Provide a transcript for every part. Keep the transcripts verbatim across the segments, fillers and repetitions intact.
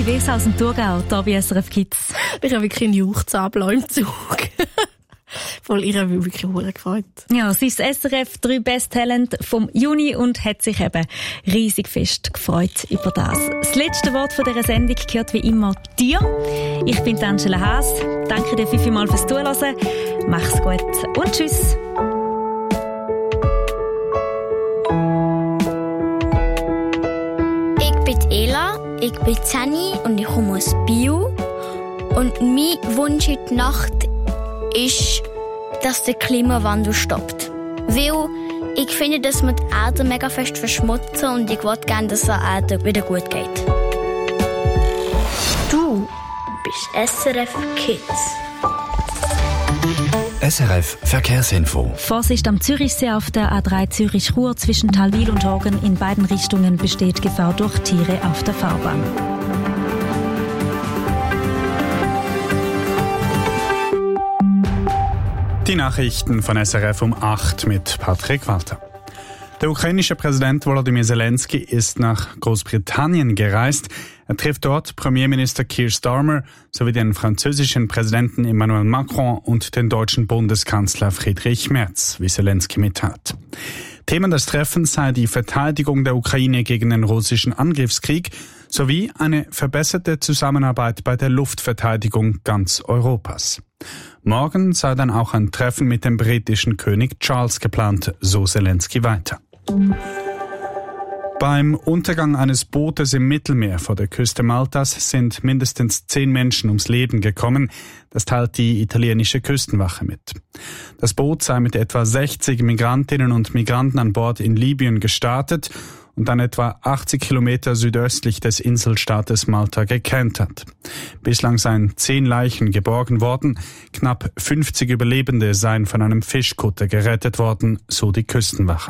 Sally Wes aus dem Thurgau, da bei S R F Kids. Ich habe wirklich einen Juchzabel im Zug. Voll, ich habe mich wirklich sehr gefreut. Ja, sie ist das S R F drei Best Talent vom Juni und hat sich eben riesig fest gefreut über das. Das letzte Wort von dieser Sendung gehört wie immer dir. Ich bin Angela Haas. Danke dir vielmals fürs Zuhören. Mach's gut und tschüss. Ich bin Ela, ich bin Zeni und ich komme aus Bio. Und mein Wunsch heute Nacht ist, dass der Klimawandel stoppt. Weil ich finde, dass wir die Erde mega fest verschmutzen und ich will gerne, dass es der Erde wieder gut geht. Du bist S R F Kids. S R F Verkehrsinfo. Vorsicht am Zürichsee auf der A drei Zürich-Chur zwischen Talwil und Horgen. In beiden Richtungen besteht Gefahr durch Tiere auf der Fahrbahn. Die Nachrichten von S R F um acht mit Patrick Walter. Der ukrainische Präsident Volodymyr Zelensky ist nach Großbritannien gereist. Er trifft dort Premierminister Keir Starmer sowie den französischen Präsidenten Emmanuel Macron und den deutschen Bundeskanzler Friedrich Merz, wie Zelensky mitteilt. Thema des Treffens sei die Verteidigung der Ukraine gegen den russischen Angriffskrieg sowie eine verbesserte Zusammenarbeit bei der Luftverteidigung ganz Europas. Morgen sei dann auch ein Treffen mit dem britischen König Charles geplant, so Zelensky weiter. Beim Untergang eines Bootes im Mittelmeer vor der Küste Maltas sind mindestens zehn Menschen ums Leben gekommen. Das teilt die italienische Küstenwache mit. Das Boot sei mit etwa sechzig Migrantinnen und Migranten an Bord in Libyen gestartet und dann etwa achtzig Kilometer südöstlich des Inselstaates Malta gekentert. Bislang seien zehn Leichen geborgen worden, knapp fünfzig Überlebende seien von einem Fischkutter gerettet worden, so die Küstenwache.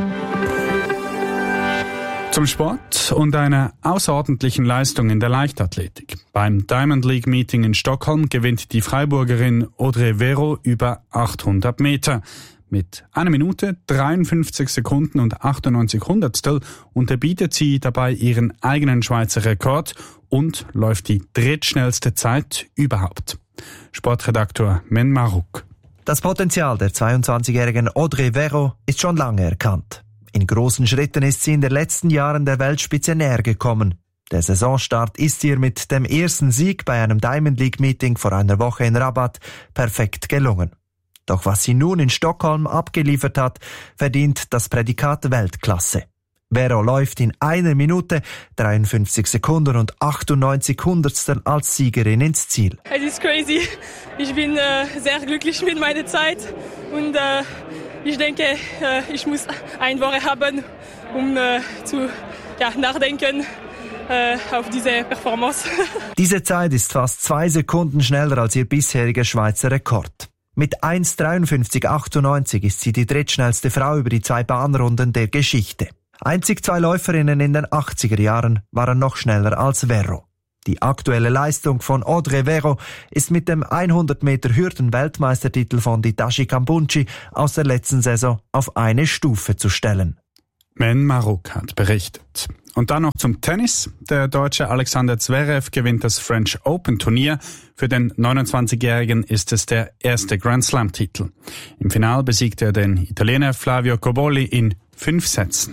Zum Sport und einer außerordentlichen Leistung in der Leichtathletik. Beim Diamond League Meeting in Stockholm gewinnt die Freiburgerin Audrey Vero über achthundert Meter. Mit einer Minute, dreiundfünfzig Sekunden und achtundneunzig Hundertstel unterbietet sie dabei ihren eigenen Schweizer Rekord und läuft die drittschnellste Zeit überhaupt. Sportredaktor Men Maruk. Das Potenzial der zweiundzwanzigjährigen Audrey Vero ist schon lange erkannt. In großen Schritten ist sie in den letzten Jahren der Weltspitze näher gekommen. Der Saisonstart ist ihr mit dem ersten Sieg bei einem Diamond League Meeting vor einer Woche in Rabat perfekt gelungen. Doch was sie nun in Stockholm abgeliefert hat, verdient das Prädikat Weltklasse. Vero läuft in einer Minute, dreiundfünfzig Sekunden und achtundneunzig Hundertstel als Siegerin ins Ziel. Es ist crazy. Ich bin äh, sehr glücklich mit meiner Zeit und äh, ich denke, äh, ich muss eine Woche haben, um äh, zu ja, nachdenken äh, auf diese Performance. Diese Zeit ist fast zwei Sekunden schneller als ihr bisheriger Schweizer Rekord. Mit eins dreiundfünfzig achtundneunzig ist sie die drittschnellste Frau über die zwei Bahnrunden der Geschichte. Einzig zwei Läuferinnen in den achtziger Jahren waren noch schneller als Vero. Die aktuelle Leistung von Audrey Vero ist mit dem hundert Meter Hürden-Weltmeistertitel von Ditashi Kambunchi aus der letzten Saison auf eine Stufe zu stellen. Men Maruk hat berichtet. Und dann noch zum Tennis. Der Deutsche Alexander Zverev gewinnt das French Open Turnier. Für den neunundzwanzigjährigen ist es der erste Grand Slam Titel. Im Finale besiegte er den Italiener Flavio Cobolli in fünf Sätzen.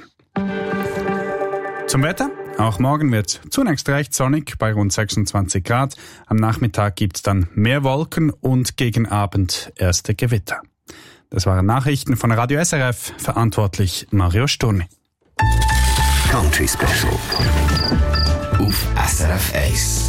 Zum Wetter. Auch morgen wird zunächst recht sonnig bei rund sechsundzwanzig Grad. Am Nachmittag gibt's dann mehr Wolken und gegen Abend erste Gewitter. Das waren Nachrichten von Radio S R F, verantwortlich Mario Sturmi. Country Special auf S R F eins.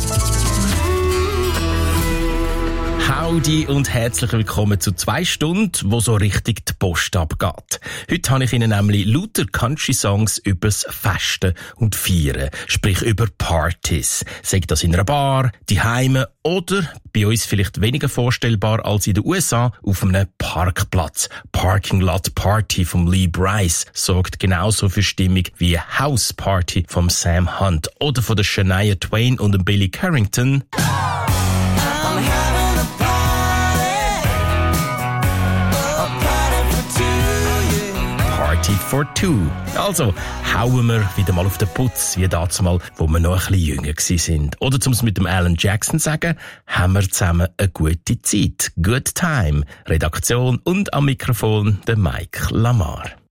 Howdy und herzlich willkommen zu zwei Stunden, wo so richtig die Post abgeht. Heute habe ich Ihnen nämlich lauter Country-Songs übers Festen und Feiern, sprich über Partys. Sei das in einer Bar, die Heime oder bei uns vielleicht weniger vorstellbar als in den U S A auf einem Parkplatz. Parking Lot Party vom Lee Brice sorgt genauso für Stimmung wie House Party vom Sam Hunt oder von der Shania Twain und dem Billy Carrington. Party for Two. Also, hauen wir wieder mal auf den Putz, wie damals mal, wo wir noch ein bisschen jünger waren. Oder zum mit dem Alan Jackson sagen, haben wir zusammen eine gute Zeit. Good time. Redaktion und am Mikrofon der Mike Lamar.